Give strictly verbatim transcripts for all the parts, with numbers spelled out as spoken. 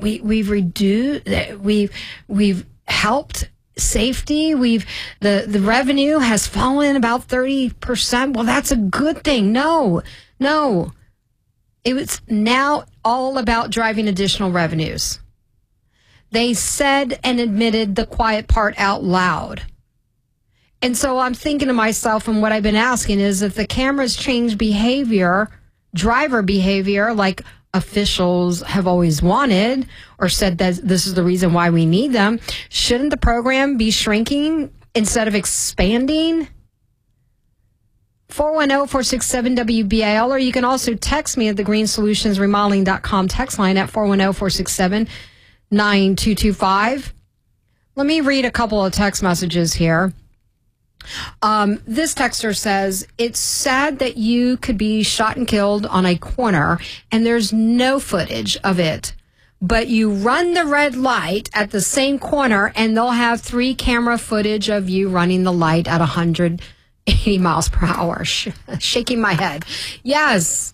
we we've reduced, we've we've helped safety. We've the the revenue has fallen about thirty percent. Well, that's a good thing. No, no, it was now all about driving additional revenues. They said and admitted the quiet part out loud. And so I'm thinking to myself, and what I've been asking is, if the cameras change behavior, driver behavior, like officials have always wanted or said that this is the reason why we need them, shouldn't the program be shrinking instead of expanding? four one zero, four six seven, W B I L, or you can also text me at the green solutions remodeling dot com text line at four one zero, four six seven, nine two two five. Let me read a couple of text messages here. Um, this texter says, it's sad that you could be shot and killed on a corner and there's no footage of it, but you run the red light at the same corner and they'll have three camera footage of you running the light at one hundred eighty miles per hour. Sh- shaking my head. Yes.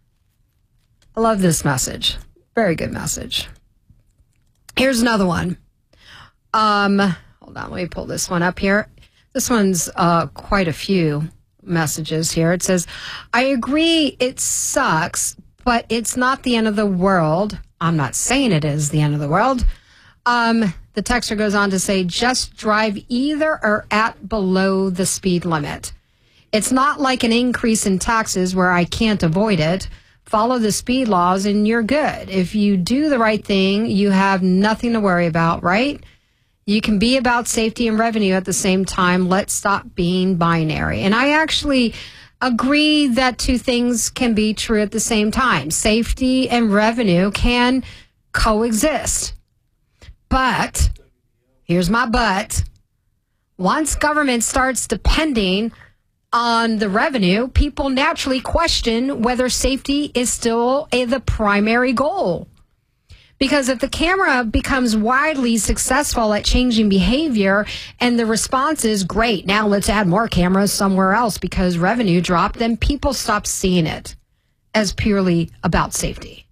I love this message. Very good message. Here's another one. Um, hold on. Let me pull this one up here. This one's uh, quite a few messages here. It says, I agree it sucks, but it's not the end of the world. I'm not saying it is the end of the world. Um, the texter goes on to say, just drive either or at below the speed limit. It's not like an increase in taxes where I can't avoid it. Follow the speed laws and you're good. If you do the right thing, you have nothing to worry about, right? You can be about safety and revenue at the same time. Let's stop being binary. And I actually agree that two things can be true at the same time. Safety and revenue can coexist. But, here's my but, once government starts depending on the revenue, people naturally question whether safety is still a, the primary goal. Because if the camera becomes widely successful at changing behavior and the response is great, now let's add more cameras somewhere else because revenue dropped, then people stop seeing it as purely about safety.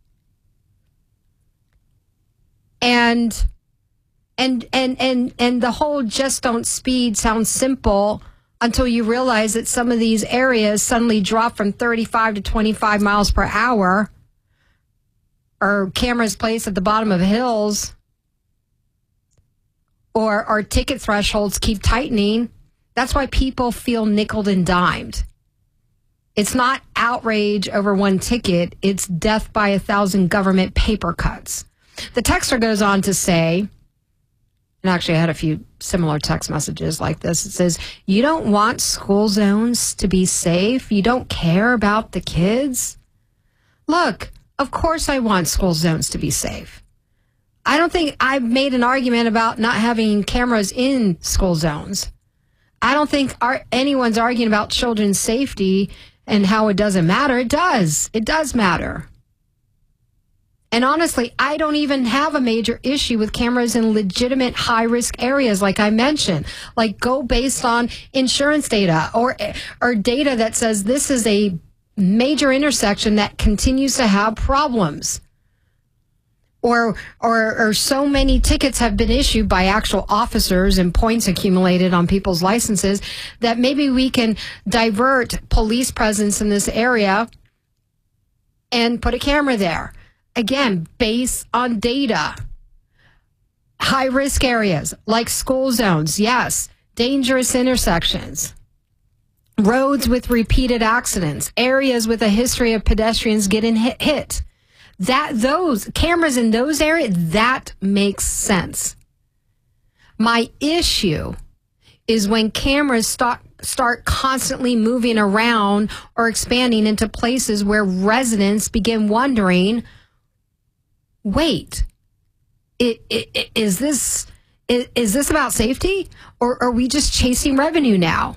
And and and and and the whole just don't speed sounds simple until you realize that some of these areas suddenly drop from thirty-five to twenty-five miles per hour. Or cameras placed at the bottom of hills, or our ticket thresholds keep tightening. That's why people feel nickeled and dimed. It's not outrage over one ticket. It's death by a thousand government paper cuts. The texter goes on to say, and actually I had a few similar text messages like this. It says, you don't want school zones to be safe. You don't care about the kids. Look, of course I want school zones to be safe. I don't think I've made an argument about not having cameras in school zones. I don't think our, anyone's arguing about children's safety and how it doesn't matter. It does. It does matter. And honestly, I don't even have a major issue with cameras in legitimate high-risk areas like I mentioned. Like go based on insurance data or or data that says this is a major intersection that continues to have problems. Or, or or so many tickets have been issued by actual officers and points accumulated on people's licenses that maybe we can divert police presence in this area and put a camera there. Again, based on data. High-risk areas like school zones, yes. Dangerous intersections. Roads with repeated accidents, areas with a history of pedestrians getting hit, hit. That those cameras in those areas, that makes sense. My issue is when cameras start start constantly moving around or expanding into places where residents begin wondering, wait, it, it, it, is this is, is this about safety, or are we just chasing revenue now?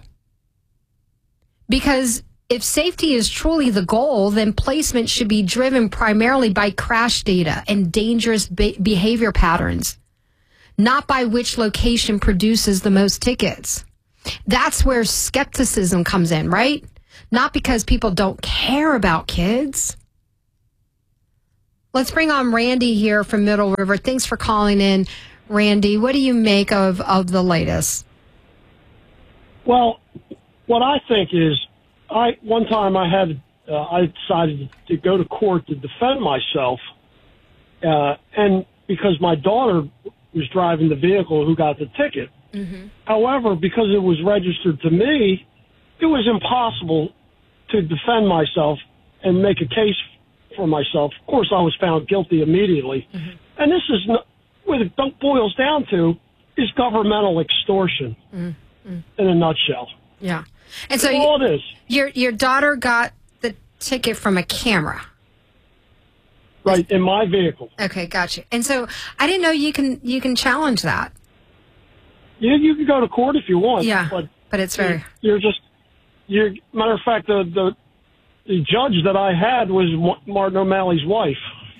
Because if safety is truly the goal, then placement should be driven primarily by crash data and dangerous be- behavior patterns, not by which location produces the most tickets. That's where skepticism comes in, right? Not because people don't care about kids. Let's bring on Randy here from Middle River. Thanks for calling in, Randy. What do you make of, of the latest? Well, what I think is, I one time I had uh, I decided to go to court to defend myself, uh, and because my daughter was driving the vehicle who got the ticket. Mm-hmm. However, because it was registered to me, it was impossible to defend myself and make a case for myself. Of course, I was found guilty immediately. Mm-hmm. And this is not, what it boils down to is governmental extortion mm-hmm. in a nutshell. Yeah. And so That's all you, it is. Your, your daughter got the ticket from a camera. Right, in my vehicle. Okay, gotcha. And so I didn't know you can you can challenge that. You you can go to court if you want. Yeah, but, but it's very... You're, you're just... You're, matter of fact, the, the the judge that I had was Martin O'Malley's wife.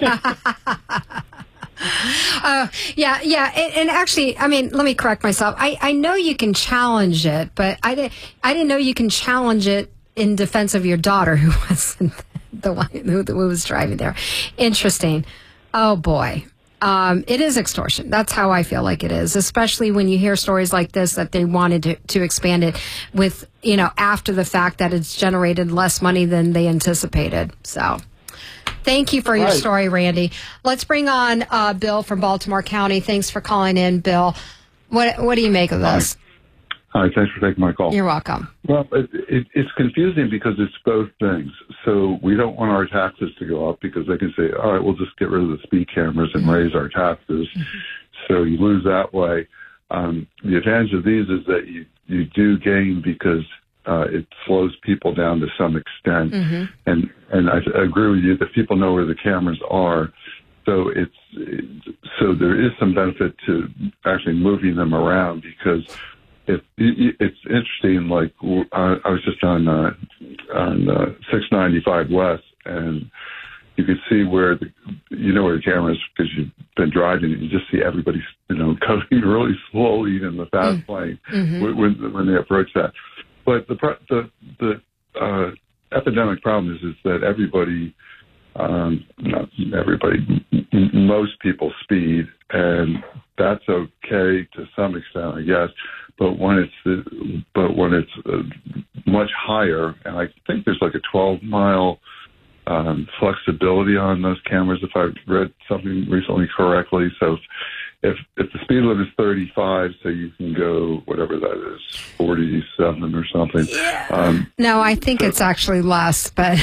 uh, yeah, yeah. And, and actually, I mean, let me correct myself. I, I know you can challenge it, but I, did, I didn't know you can challenge it in defense of your daughter who wasn't the one who, who was driving there. Interesting. Oh, boy. Um, it is extortion. That's how I feel like it is, especially when you hear stories like this that they wanted to, to expand it with, you know, after the fact that it's generated less money than they anticipated. So thank you for your right. story, Randy. Let's bring on uh, Bill from Baltimore County. Thanks for calling in, Bill. What, what do you make of this? Hi, thanks for taking my call. You're welcome. Well, it, it, it's confusing because it's both things. So we don't want our taxes to go up because they can say, all right, we'll just get rid of the speed cameras and mm-hmm. raise our taxes. Mm-hmm. So you lose that way. Um, the advantage of these is that you, you do gain because uh, it slows people down to some extent. Mm-hmm. And, and I, I agree with you that people know where the cameras are. So it's, it's so there is some benefit to actually moving them around because It, it, it's interesting. Like I, I was just on uh, on uh, six ninety-five West, and you could see where the you know where the camera is because you've been driving. You just see everybody, you know, coming really slowly in the fast lane mm-hmm. when when they approach that. But the the the uh, epidemic problem is is that everybody, um, not everybody, m- most people speed, and that's okay to some extent, I guess. But when it's uh, but when it's uh, much higher, and I think there's like a twelve mile um, flexibility on those cameras, if I read something recently correctly. So if if the speed limit is thirty-five, so you can go whatever that is, forty-seven or something. Yeah. Um, no, I think so, it's actually less, but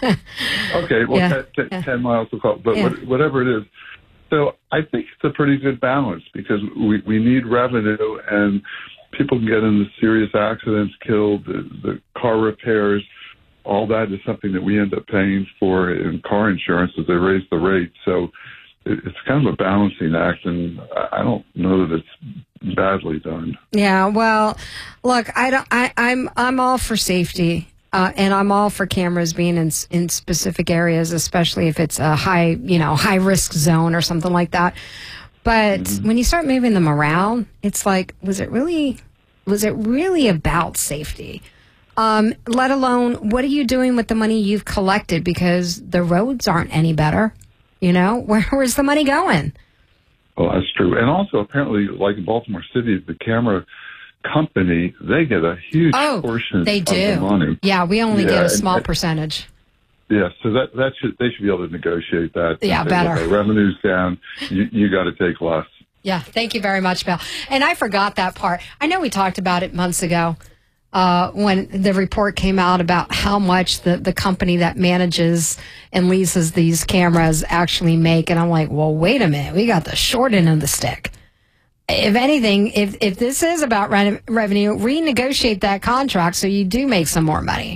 okay. Well, yeah. ten, ten, yeah. ten miles will call, but yeah. what, whatever it is. So I think it's a pretty good balance because we we need revenue and people can get into serious accidents, killed, the, the car repairs, all that is something that we end up paying for in car insurance as they raise the rate. So it, it's kind of a balancing act, and I don't know that it's badly done. Yeah, well, look, I don't, I, I'm I'm all for safety, uh, and I'm all for cameras being in in specific areas, especially if it's a high, you know, high risk zone or something like that. But mm-hmm. when you start moving them around, it's like, was it really, was it really about safety? Um, let alone, what are you doing with the money you've collected? Because the roads aren't any better. You know, where where's the money going? Well, that's true. And also, apparently, like in Baltimore City, the camera company, they get a huge oh, portion they do. of the money. Yeah, we only yeah, get a small and, percentage. Yeah, so that that should they should be able to negotiate that. Yeah, better. The revenue's down. You, you got to take less. Yeah, thank you very much, Bill. And I forgot that part. I know we talked about it months ago uh, when the report came out about how much the, the company that manages and leases these cameras actually make. And I'm like, well, wait a minute. We got the short end of the stick. If anything, if, if this is about re- revenue, renegotiate that contract so you do make some more money.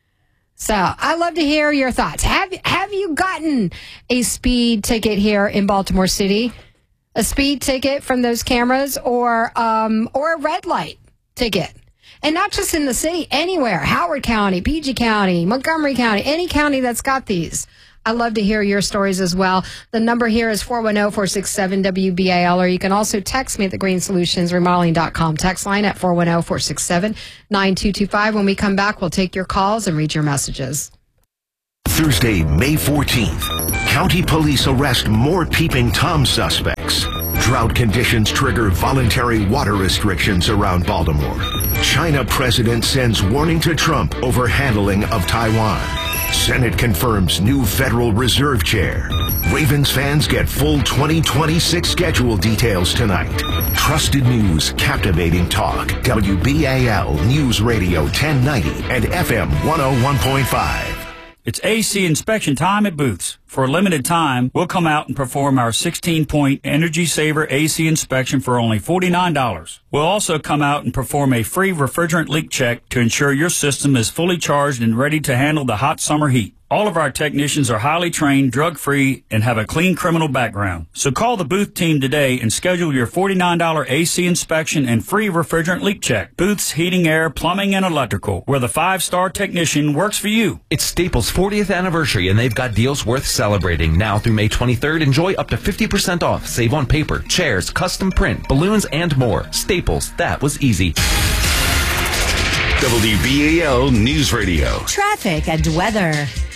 So I'd love to hear your thoughts. Have have you gotten a speed ticket here in Baltimore City? A speed ticket from those cameras or um, or a red light ticket? And not just in the city, anywhere. Howard County, P G County, Montgomery County, any county that's got these. I'd love to hear your stories as well. The number here is four one zero, four six seven, W B A L, or you can also text me at the green solutions remodeling dot com text line at four one zero, four six seven, nine two two five. When we come back, we'll take your calls and read your messages. Thursday, May fourteenth, county police arrest more Peeping Tom suspects. Drought conditions trigger voluntary water restrictions around Baltimore. China president sends warning to Trump over handling of Taiwan. Senate confirms new Federal Reserve chair. Ravens fans get full twenty twenty-six schedule details tonight. Trusted news, captivating talk. W B A L News Radio ten ninety and F M one oh one point five. It's A C inspection time at Booth's. For a limited time, we'll come out and perform our sixteen-point Energy Saver A C inspection for only forty-nine dollars. We'll also come out and perform a free refrigerant leak check to ensure your system is fully charged and ready to handle the hot summer heat. All of our technicians are highly trained, drug-free, and have a clean criminal background. So call the Booth team today and schedule your forty-nine dollars A C inspection and free refrigerant leak check. Booth's Heating, Air, Plumbing, and Electrical, where the five-star technician works for you. It's Staples' fortieth anniversary, and they've got deals worth celebrating. Now through May twenty-third, enjoy up to fifty percent off. Save on paper, chairs, custom print, balloons, and more. Staples, that was easy. W B A L News Radio. Traffic and weather.